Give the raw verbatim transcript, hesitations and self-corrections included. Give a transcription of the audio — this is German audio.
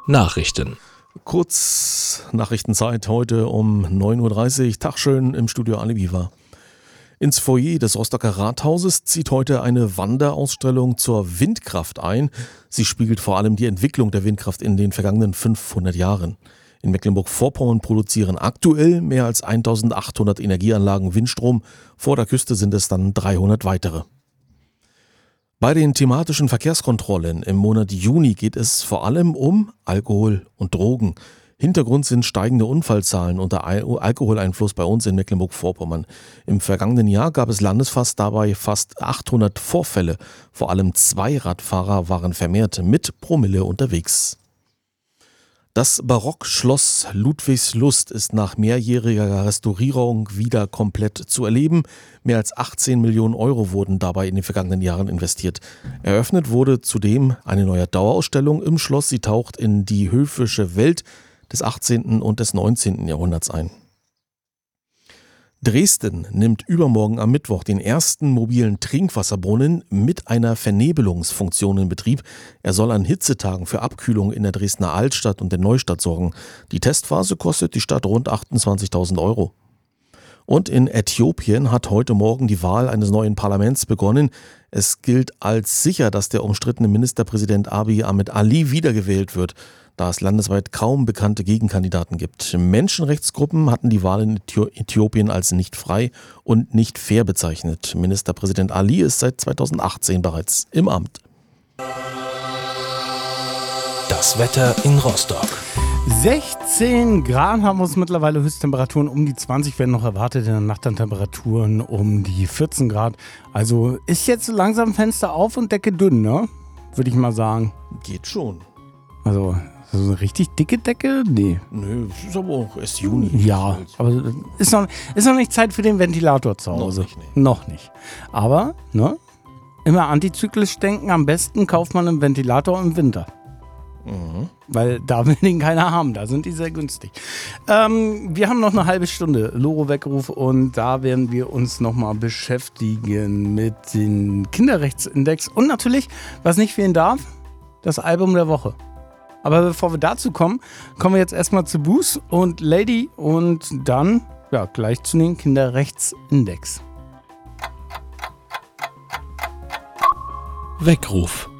Nachrichten. Kurz Nachrichtenzeit heute um neun Uhr dreißig. Tag schön im Studio Ali Biwa. Ins Foyer des Rostocker Rathauses zieht heute eine Wanderausstellung zur Windkraft ein. Sie spiegelt vor allem die Entwicklung der Windkraft in den vergangenen fünfhundert Jahren. In Mecklenburg-Vorpommern produzieren aktuell mehr als eintausendachthundert Energieanlagen Windstrom. Vor der Küste sind es dann dreihundert weitere. Bei den thematischen Verkehrskontrollen im Monat Juni geht es vor allem um Alkohol und Drogen. Hintergrund sind steigende Unfallzahlen unter Al- Alkoholeinfluss bei uns in Mecklenburg-Vorpommern. Im vergangenen Jahr gab es landesweit dabei fast achthundert Vorfälle. Vor allem Zweiradfahrer waren vermehrt mit Promille unterwegs. Das Barockschloss Ludwigslust ist nach mehrjähriger Restaurierung wieder komplett zu erleben. Mehr als achtzehn Millionen Euro wurden dabei in den vergangenen Jahren investiert. Eröffnet wurde zudem eine neue Dauerausstellung im Schloss. Sie taucht in die höfische Welt des achtzehnten und des neunzehnten Jahrhunderts ein. Dresden nimmt übermorgen am Mittwoch den ersten mobilen Trinkwasserbrunnen mit einer Vernebelungsfunktion in Betrieb. Er soll an Hitzetagen für Abkühlung in der Dresdner Altstadt und der Neustadt sorgen. Die Testphase kostet die Stadt rund achtundzwanzigtausend Euro. Und in Äthiopien hat heute Morgen die Wahl eines neuen Parlaments begonnen. Es gilt als sicher, dass der umstrittene Ministerpräsident Abiy Ahmed Ali wiedergewählt wird, da es landesweit kaum bekannte Gegenkandidaten gibt. Menschenrechtsgruppen hatten die Wahl in Äthiopien als nicht frei und nicht fair bezeichnet. Ministerpräsident Ali ist seit zweitausendachtzehn bereits im Amt. Das Wetter in Rostock. sechzehn Grad haben wir uns mittlerweile, Höchsttemperaturen um die zwanzig werden noch erwartet, in der Nacht dann Temperaturen um die vierzehn Grad. Also ist jetzt so langsam Fenster auf und Decke dünn, ne? Würde ich mal sagen. Geht schon. Also so eine richtig dicke Decke? Nee. Nö, es ist aber auch erst Juni. Ja, aber ist noch, ist noch nicht Zeit für den Ventilator zu Hause. Noch nicht, nee. Noch nicht. Aber, ne? Immer antizyklisch denken, am besten kauft man einen Ventilator im Winter. Mhm. Weil da will den keiner haben, da sind die sehr günstig. Ähm, wir haben noch eine halbe Stunde Loro-Weckruf und da werden wir uns nochmal beschäftigen mit dem Kinderrechtsindex und natürlich, was nicht fehlen darf, das Album der Woche. Aber bevor wir dazu kommen, kommen wir jetzt erstmal zu Boos und Lady und dann ja, gleich zu den Kinderrechtsindex. Weckruf.